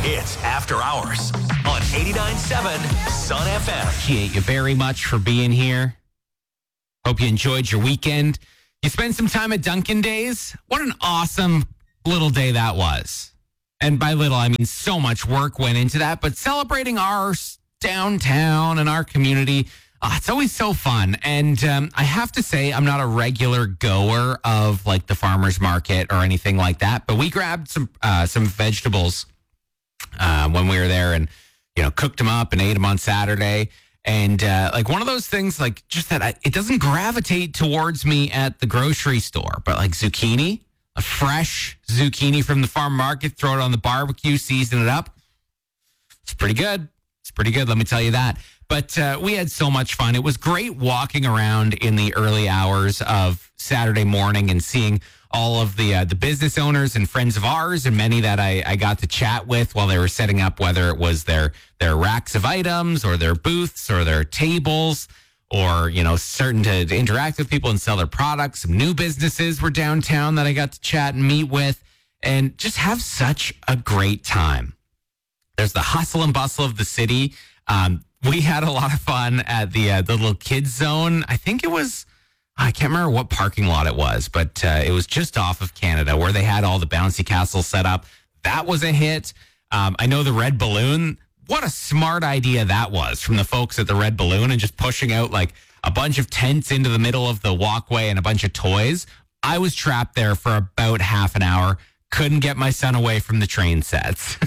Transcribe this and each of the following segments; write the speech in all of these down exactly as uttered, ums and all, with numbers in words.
It's After Hours on eighty-nine point seven Sun F M. Appreciate you very much for being here. Hope you enjoyed your weekend. You spent some time at Dunkin' Days. What an awesome little day that was. And by little, I mean so much work went into that. But celebrating our downtown and our community, oh, it's always so fun. And um, I have to say, I'm not a regular goer of like the farmer's market or anything like that. But we grabbed some uh, some vegetables uh, when we were there and, you know, cooked them up and ate them on Saturday. And uh, like one of those things, like just that I, it doesn't gravitate towards me at the grocery store, but like zucchini, a fresh zucchini from the farm market, throw it on the barbecue, season it up. It's pretty good. It's pretty good. Let me tell you that. But uh, we had so much fun. It was great walking around in the early hours of Saturday morning and seeing all of the uh, the business owners and friends of ours and many that I, I got to chat with while they were setting up, whether it was their their racks of items or their booths or their tables or, you know, starting to, to interact with people and sell their products. Some new businesses were downtown that I got to chat and meet with and just have such a great time. There's the hustle and bustle of the city. Um, we had a lot of fun at the uh, the little kids zone. I think it was, I can't remember what parking lot it was, but uh, it was just off of Canada where they had all the bouncy castles set up. That was a hit. Um, I know the Red Balloon. What a smart idea that was from the folks at the Red Balloon and just pushing out like a bunch of tents into the middle of the walkway and a bunch of toys. I was trapped there for about half an hour. Couldn't get my son away from the train sets.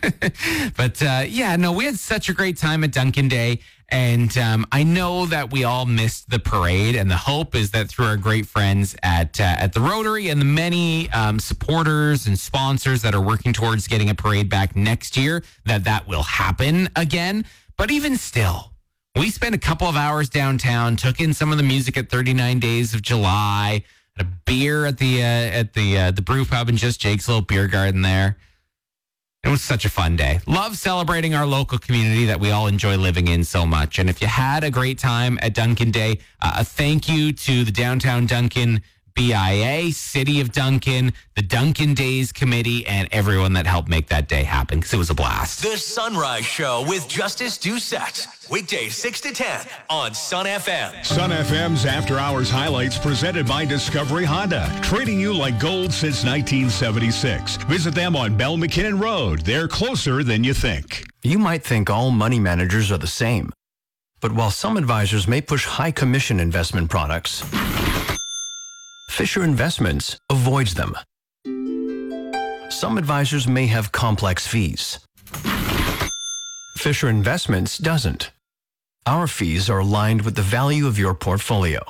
But uh, yeah, no, we had such a great time at Dunkin' Day. And um, I know that we all missed the parade. And the hope is that through our great friends at uh, at the Rotary and the many um, supporters and sponsors that are working towards getting a parade back next year, that that will happen again. But even still, we spent a couple of hours downtown, took in some of the music at thirty-nine Days of July, had a beer at the uh, at the uh, the brew pub and Just Jake's little beer garden there. It was such a fun day. Love celebrating our local community that we all enjoy living in so much. And if you had a great time at Dunkin' Day, uh, a thank you to the Downtown Dunkin' B I A, City of Dunkin', the Dunkin' Days Committee, and everyone that helped make that day happen because it was a blast. The Sunrise Show with Justice Doucette. Weekdays six to ten on Sun F M. Sun F M's After Hours highlights presented by Discovery Honda. Treating you like gold since nineteen seventy-six. Visit them on Bell McKinnon Road. They're closer than you think. You might think all money managers are the same. But while some advisors may push high commission investment products, Fisher Investments avoids them. Some advisors may have complex fees. Fisher Investments doesn't. Our fees are aligned with the value of your portfolio.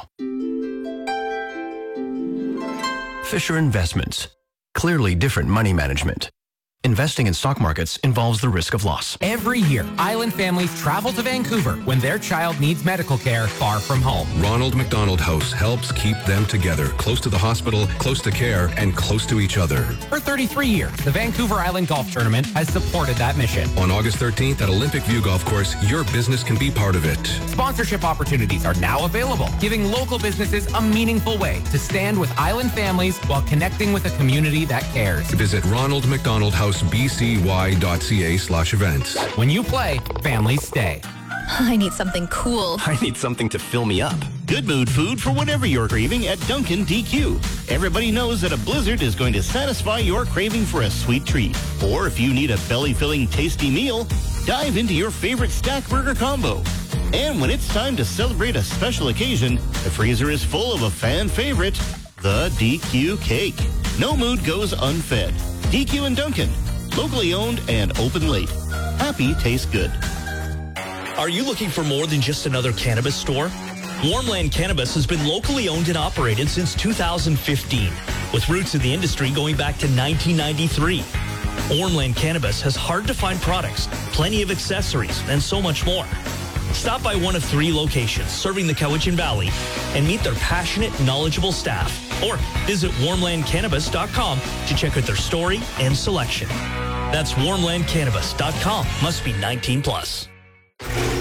Fisher Investments. Clearly different money management. Investing in stock markets involves the risk of loss. Every year, Island families travel to Vancouver when their child needs medical care far from home. Ronald McDonald House helps keep them together, close to the hospital, close to care, and close to each other. For thirty-three years, the Vancouver Island Golf Tournament has supported that mission. On August thirteenth at Olympic View Golf Course, your business can be part of it. Sponsorship opportunities are now available, giving local businesses a meaningful way to stand with Island families while connecting with a community that cares. Visit Ronald McDonald House B C Y dot C A slash events. When you play, families stay. I need something cool. I need something to fill me up. Good mood food for whatever you're craving at Dunkin' D Q. Everybody knows that a blizzard is going to satisfy your craving for a sweet treat. Or if you need a belly-filling tasty meal, dive into your favorite stack burger combo. And when it's time to celebrate a special occasion, the freezer is full of a fan favorite, the D Q cake. No mood goes unfed. D Q and Dunkin'. Locally owned and open late. Happy tastes good. Are you looking for more than just another cannabis store? Warmland Cannabis has been locally owned and operated since two thousand fifteen, with roots in the industry going back to nineteen ninety-three. Warmland Cannabis has hard-to-find products, plenty of accessories, and so much more. Stop by one of three locations serving the Cowichan Valley and meet their passionate, knowledgeable staff. Or visit warmland cannabis dot com to check out their story and selection. That's warmland cannabis dot com. Must be nineteen plus.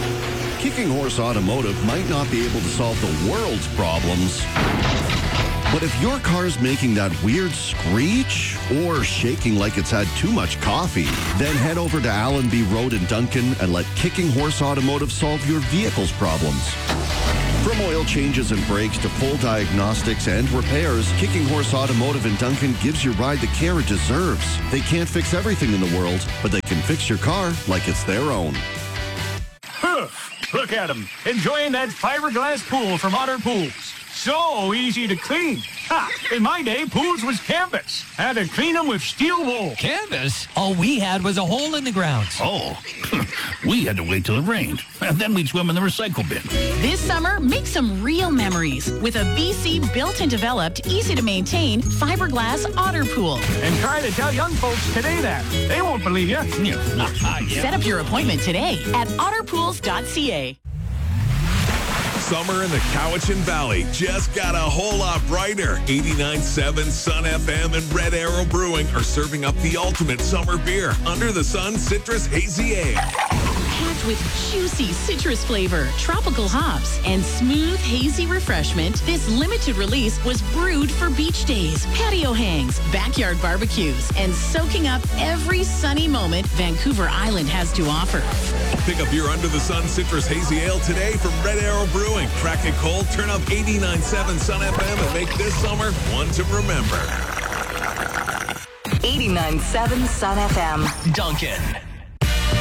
Kicking Horse Automotive might not be able to solve the world's problems, But if your car's making that weird screech or shaking like it's had too much coffee, then head over to Allenby Road in Duncan and let Kicking Horse Automotive solve your vehicle's problems. From oil changes and brakes to full diagnostics and repairs, Kicking Horse Automotive in Duncan gives your ride the care it deserves. They can't fix everything in the world, but they can fix your car like it's their own. Huh. Look at them, enjoying that fiberglass pool from Otter Pools. So easy to clean. Ha! In my day, pools was canvas. Had to clean them with steel wool. Canvas? All we had was a hole in the ground. Oh, we had to wait till it rained. And then we'd swim in the recycle bin. This summer, make some real memories with a B C built and developed, easy to maintain fiberglass Otter Pool. And try to tell young folks today that. They won't believe you. Yeah. Set up your appointment today at otter pools dot c a. Summer in the Cowichan Valley just got a whole lot brighter. eighty-nine point seven Sun F M and Red Arrow Brewing are serving up the ultimate summer beer, Under the Sun Citrus Hazy Ale. Packed with juicy citrus flavor, tropical hops, and smooth, hazy refreshment, this limited release was brewed for beach days, patio hangs, backyard barbecues, and soaking up every sunny moment Vancouver Island has to offer. Pick up your Under the Sun Citrus Hazy Ale today from Red Arrow Brewing. Crack it cold, turn up eighty-nine point seven Sun F M, and make this summer one to remember. eighty-nine point seven Sun F M. Duncan.